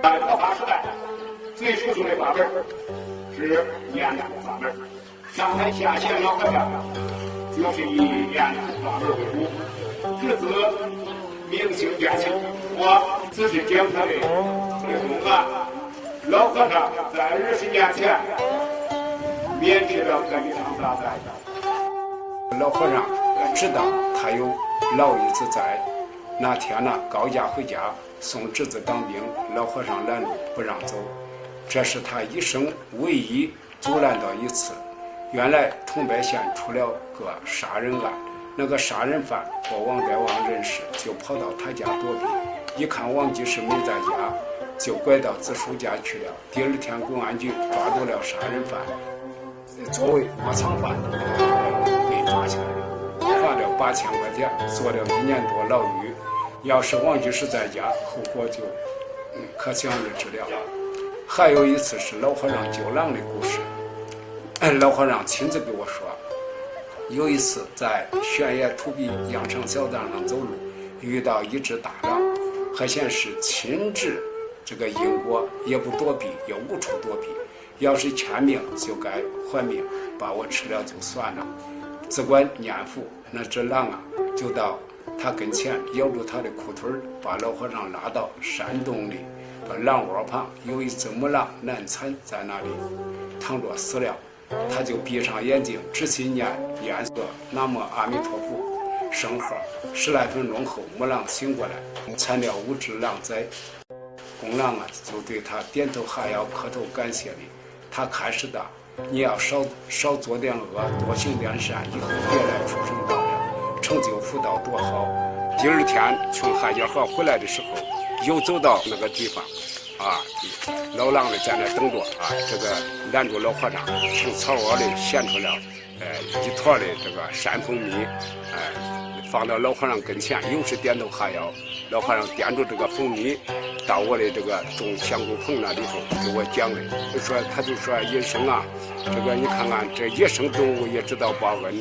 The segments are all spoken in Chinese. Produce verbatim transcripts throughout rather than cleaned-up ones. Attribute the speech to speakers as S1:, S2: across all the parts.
S1: 在佛法时代，最殊胜的法门是念佛法门。上台下线老和尚就是以念佛法门为主，至此明清见性。我只是讲他的这个公案。老和尚在二十年前免去了这一场大灾。
S2: 老和尚知道他有老爷子在，那天呢高家回家送侄子当兵，老和尚拦路不让走，这是他一生唯一阻拦到一次。原来桐柏县出了个杀人案，那个杀人犯和王德旺认识，就跑到他家躲避，一看王继世没在家，就拐到子叔家去了。第二天公安局抓住了杀人犯，作为窝藏犯被抓起来了，罚了八千块钱，坐了一年多牢狱。要是王继世在家，后果就嗯可想而知了。还有一次是老和尚救狼的故事，老和尚亲自给我说，有一次在悬崖土壁羊肠小道上走路，遇到一只大狼，还显是亲治这个因果，也不躲避，也无处躲避。要是欠命就该还命，把我吃了就算了。只管念佛，那只狼啊，就到他跟前咬住他的裤腿，把老和尚拉到山洞里。狼窝旁有一只母狼难产，在那里躺着死了。他就闭上眼睛，仔细念念诵南无阿弥陀佛圣号。十来分钟后，母狼醒过来，产了五只狼崽。公狼啊，就对他点头哈腰，磕头感谢礼。他开始的，你要少少做点恶，多行点善，以后别来畜生道了，成就福道多好。第二天从海家河回来的时候，又走到那个地方，啊，老狼的在那等着啊，这个拦住老和尚，从草窝里衔出了呃一坨的这个山蜂蜜，哎、呃，放到老和尚跟前，又是点头哈腰。老和尚掂住这个蜂蜜，到我的这个种香菇棚那里头给我讲的，就说他就说医生啊，这个你看看这野生动物也知道报恩。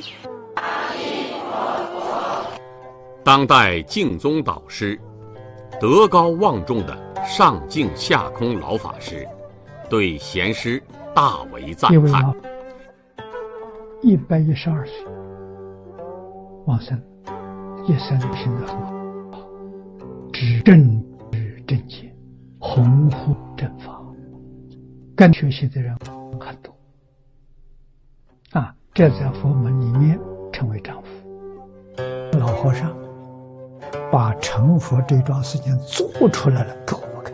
S3: 当代净宗导师、德高望重的上净下空老法师，对贤师大为赞叹。
S4: 一百一十二岁往生，一生行得很好，知正知正见，弘护正法，跟学习的人很多啊，这在佛门里面称为丈夫。老和尚把成佛这桩事情做出来了给我们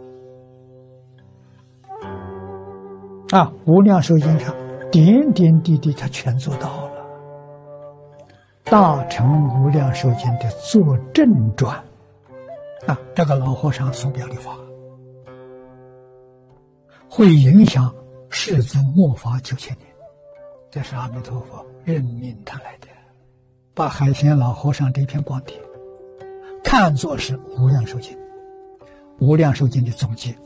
S4: 看啊，无量寿经上点点滴滴他全做到了。大乘无量寿经的作证传啊，这个老和尚所表的法会影响世尊末法九千年，这是阿弥陀佛任命他来的，把海贤老和尚这篇光碟看作是无量寿经，无量寿经的总结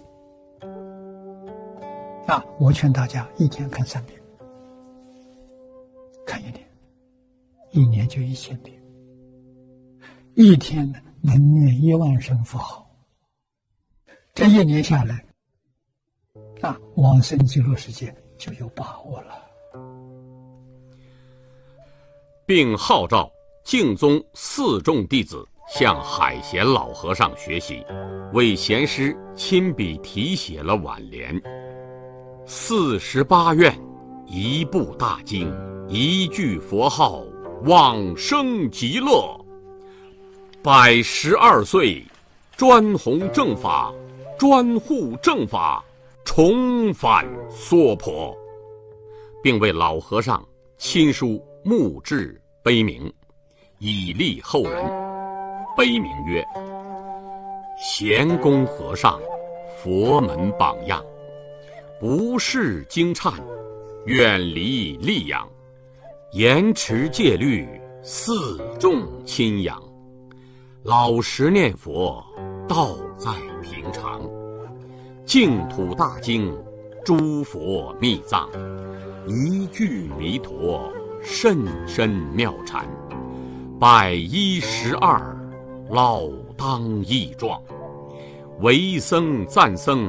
S4: 啊！我劝大家一天看三遍，看一年，一年就一千遍，一天呢能念一万声佛号，这一年下来，啊，往生极乐世界就有把握了。
S3: 并号召净宗四众弟子向海贤老和尚学习，为贤师亲笔题写了挽联：四十八愿，一部大经，一句佛号，往生极乐。百十二岁，专弘正法，专护正法，重返娑婆，并为老和尚亲书墓志碑铭，以利后人。碑铭曰：贤公和尚，佛门榜样，不识经忏，远离戾养，严持戒律，四众亲仰，老实念佛，道在平常，净土大经，诸佛密藏，一句弥陀，甚深妙禅，百一十二，老当益壮，为僧赞僧，